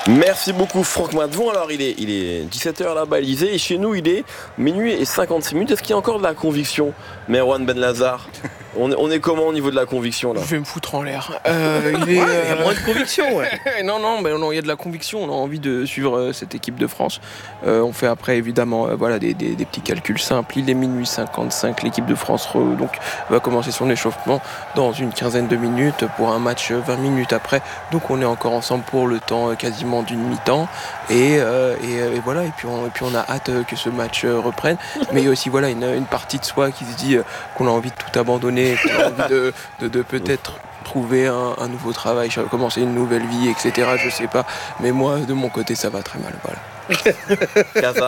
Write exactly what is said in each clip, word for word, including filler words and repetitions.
Merci beaucoup Franck Matvon. Alors il est, il est dix-sept heures là-bas à l'Élysée et chez nous il est minuit et cinquante-six minutes. Est-ce qu'il y a encore de la conviction, Merwan Benlazar? on, est, on est comment au niveau de la conviction là? Je vais me foutre en l'air. Euh, il est, ouais, euh... il y a moins de conviction, ouais. non, non, mais non, il y a de la conviction. On a envie de suivre euh, cette équipe de France. Euh, on fait après évidemment euh, voilà, des, des, des petits calculs simples. Il est minuit cinquante-cinq. L'équipe de France re, donc, va commencer son échauffement dans une quinzaine de minutes pour un match vingt minutes après. Donc on est encore ensemble pour le temps euh, quasiment d'une mi-temps et, euh, et, et voilà et puis, on, et puis on a hâte que ce match euh, reprenne, mais il y a aussi voilà, une, une partie de soi qui se dit euh, qu'on a envie de tout abandonner, qu'on a envie de, de, de peut-être trouver un, un nouveau travail, commencer une nouvelle vie, etc. Je sais pas, mais moi de mon côté ça va très mal, voilà. Kaza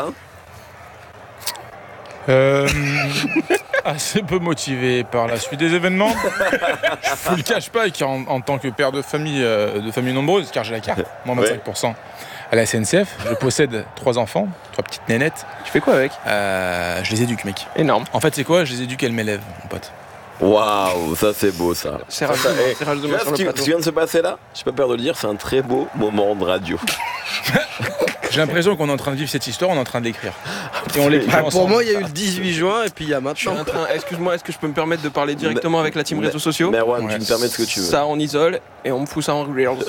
Euh, assez peu motivé par la suite des événements. Je vous le cache pas, qu'en en tant que père de famille, euh, de famille nombreuse, car j'ai la carte, moins vingt-cinq pour cent à la S N C F, je possède trois enfants, trois petites nénettes. Tu fais quoi avec? euh, Je les éduque, mec. Énorme. En fait, c'est quoi? Je les éduque, elles m'élèvent, mon pote. Waouh, ça c'est beau ça. C'est rare de Eh, sur le ce qui, ce qui vient de se passer là, j'ai pas peur de le dire, c'est un très beau moment de radio. J'ai l'impression qu'on est en train de vivre cette histoire, on est en train de l'écrire. Et on l'écrit Ah, ensemble. pour moi, il y a eu le dix-huit juin et puis il y a Je suis maintenant. en train, excuse-moi, est-ce que je peux me permettre de parler directement avec la team réseaux sociaux? Merwan, Ouais. tu me permets ce que tu veux. Ça on isole et on me fout ça en reels.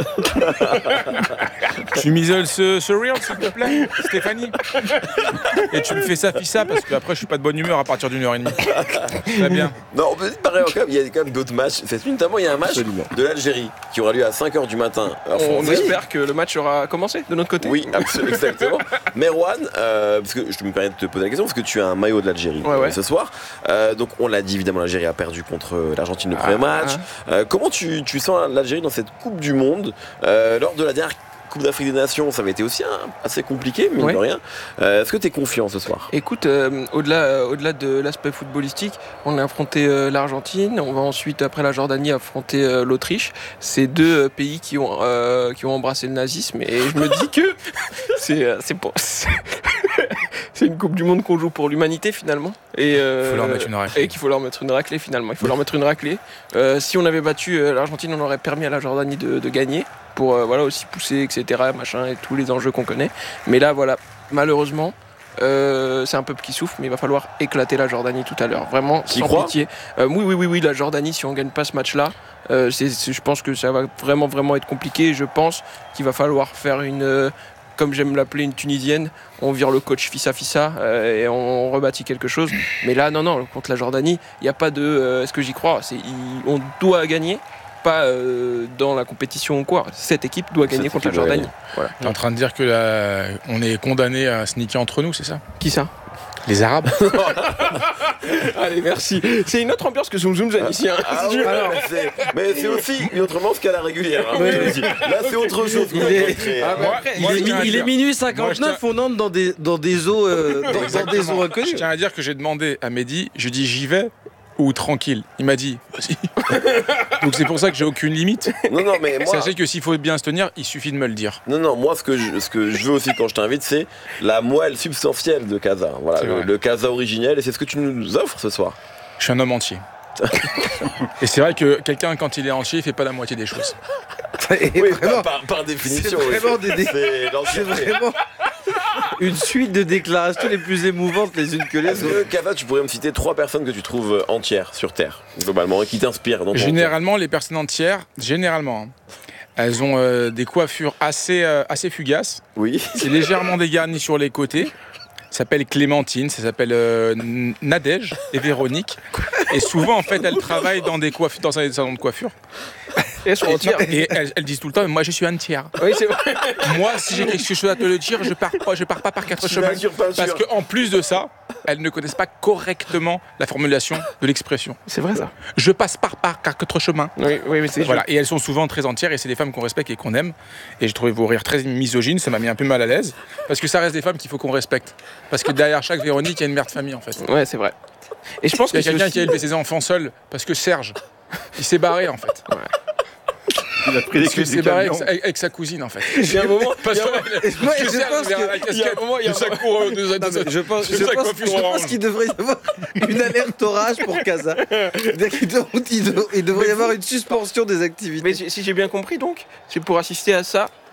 Tu m'isole ce, ce reel, s'il te plaît, Stéphanie. Et tu me fais ça, fille ça, parce qu'après, je suis pas de bonne humeur à partir d'une heure et demie. Très bien. Non, on peut dire pareil, quand même, il y a quand même d'autres matchs. Cette nuit, notamment, il y a un match Absolument. de l'Algérie qui aura lieu à cinq heures du matin. heure On française. espère que le match aura commencé de notre côté. Oui, absolument, exactement. Merwan, euh, parce que je me permets de te poser la question, parce que tu as un maillot de l'Algérie Ouais, ouais. ce soir. Euh, donc, on l'a dit, évidemment, l'Algérie a perdu contre l'Argentine le Ah, premier match. ah. Euh, comment tu, tu sens l'Algérie dans cette Coupe du Monde euh, lors de la dernière Coupe d'Afrique des Nations, ça avait été aussi hein, assez compliqué, mine Ouais. de rien. Euh, Est-ce que tu es confiant ce soir? Écoute, euh, au-delà, euh, au-delà de l'aspect footballistique, on a affronté euh, l'Argentine, on va ensuite, après la Jordanie, affronter euh, l'Autriche. C'est deux euh, pays qui ont, euh, qui ont embrassé le nazisme et je me dis que c'est, euh, c'est, pour... c'est une Coupe du Monde qu'on joue pour l'humanité finalement. Et, euh, Faut leur mettre une raclée. et qu'il faut leur mettre une raclée finalement. Il faut leur mettre une raclée. Euh, si on avait battu euh, l'Argentine, on aurait permis à la Jordanie de, de gagner pour euh, voilà, aussi pousser, et cetera, machin, et tous les enjeux qu'on connaît. Mais là, voilà, malheureusement, euh, c'est un peuple qui souffre, mais il va falloir éclater la Jordanie tout à l'heure. Vraiment, T'y sans crois pitié. Euh, oui, oui, oui, oui, la Jordanie, si on gagne pas ce match-là, euh, c'est, c'est- je pense que ça va vraiment, vraiment être compliqué. Je pense qu'il va falloir faire une... euh, comme j'aime l'appeler, une Tunisienne, on vire le coach fissa fissa euh, et on rebâtit quelque chose. Mais là, non, non, contre la Jordanie, il n'y a pas de... euh, est-ce que j'y crois? C'est, il- on doit gagner, pas euh, dans la compétition ou quoi. Cette équipe doit gagner Cette contre la équipe doit Jordanie. Voilà. T'es en train de dire que la... on est condamné à sneaker entre nous, c'est ça? Qui ça? Les Arabes. Allez, merci. C'est une autre ambiance que Zoom Zoom Zen ici. Hein. Ah oui, alors, c'est- mais c'est aussi une autre manche qu'à la régulière. hein, Oui. je le dis. Là, c'est autre chose. Il qu'on est- peut créer, Ah, hein. bah, Moi, après, moi, Il je est, tiens à il est dire- minuit Moi, cinquante-neuf, je on entre dans des, dans des eaux, euh, dans, dans des Exactement. eaux Je inconnues. tiens à dire que j'ai demandé à Mehdi, je dis j'y vais ou tranquille. Il m'a dit vas-y. Donc c'est pour ça que j'ai aucune limite. Non, non, mais moi, Sachez que s'il faut bien se tenir, il suffit de me le dire. non, non, moi, ce que je, ce que je veux aussi quand je t'invite, c'est la moelle substantielle de Casa. Voilà, C'est le, vrai. le Casa originel, et c'est ce que tu nous offres ce soir. Je suis un homme entier. Et c'est vrai que quelqu'un, quand il est entier, il fait pas la moitié des choses. Et Oui, vraiment, par, par définition. c'est vraiment oui. des- des- C'est c'est l'entièreté. vraiment une suite de déclarations les plus émouvantes les unes que les Est-ce autres. que, Casa, tu pourrais me citer trois personnes que tu trouves entières sur Terre, globalement, et qui t'inspirent dans ton Généralement, les personnes entières, généralement, hein, elles ont euh, des coiffures assez, euh, assez fugaces. Oui. C'est légèrement dégarni sur les côtés. Ça s'appelle Clémentine, ça s'appelle euh, N- Nadège et Véronique. Et souvent, en fait, elles travaillent dans des coiffures, dans un salon de coiffure. elles sont entières. Et elles, elles disent tout le temps, moi, je suis entière. Oui, c'est vrai. Moi, si j'ai quelque chose à te le dire, je pars pas, je pars pas par quatre Je suis chemins. pas sûr, pas Parce sûr. qu'en plus de ça, elles ne connaissent pas correctement la formulation de l'expression. C'est vrai ça. Je passe par par quatre chemins. Oui, oui, mais c'est Voilà, et elles sont souvent très entières et c'est des femmes qu'on respecte et qu'on aime. Et j'ai trouvé vos rires très misogynes, ça m'a mis un peu mal à l'aise. Parce que ça reste des femmes qu'il faut qu'on respecte. Parce que derrière chaque Véronique, il y a une mère de famille en fait. Ouais, c'est vrai. Et je pense Il y a que c'est quelqu'un aussi- qui a élevé ses enfants seul parce que Serge, il s'est barré en fait. Il a pris les Parce clés qu'il du s'est barré avec, camion. sa- avec- avec sa cousine en fait. Il y a un moment, Parce il y a un que- moment- Moi, parce que je Serge, pense il avait que- la il y a un casquette moment, il y a de un sa moment- cour de sa- Non, de sa- mais je pense, de je sa pense, coiffure je pense orange. qu'il devrait y avoir une alerte orage pour Casa. C'est-à-dire qu'il doit- il doit- il devrait y avoir une suspension des activités. Mais si si j'ai bien compris donc, c'est pour assister à ça